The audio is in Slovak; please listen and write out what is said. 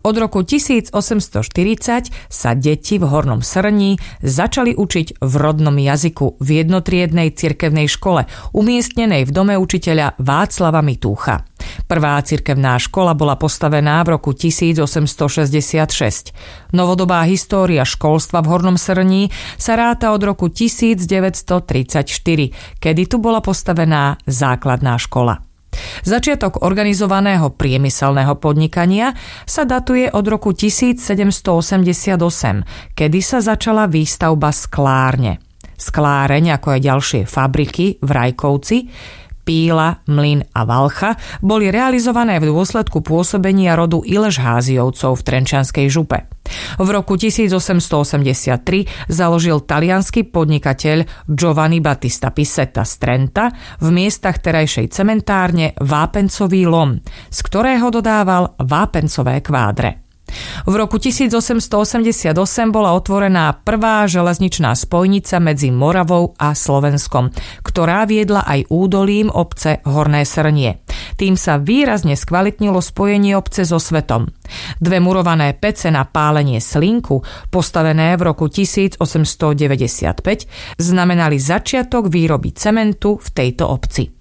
Od roku 1840 sa deti v Hornom Srní začali učiť v rodnom jazyku v jednotriednej cirkevnej škole, umiestnenej v dome učiteľa Václava Mitúcha. Prvá cirkevná škola bola postavená v roku 1866. Novodobá história školstva v Hornom Srní sa ráta od roku 1934, kedy tu bola postavená základná škola. Začiatok organizovaného priemyselného podnikania sa datuje od roku 1788, kedy sa začala výstavba sklárne. Skláreň, ako aj ďalšie fabriky v Rajkovci, Píla, Mlyn a Valcha boli realizované v dôsledku pôsobenia rodu Ileš-Háziovcov v Trenčianskej župe. V roku 1883 založil taliansky podnikateľ Giovanni Battista Pisetta z Trenta v miestach terajšej cementárne vápencový lom, z ktorého dodával vápencové kvádre. V roku 1888 bola otvorená prvá železničná spojnica medzi Moravou a Slovenskom, ktorá viedla aj údolím obce Horné Srnie. Tým sa výrazne skvalitnilo spojenie obce so svetom. Dve murované pece na pálenie slinku, postavené v roku 1895, znamenali začiatok výroby cementu v tejto obci.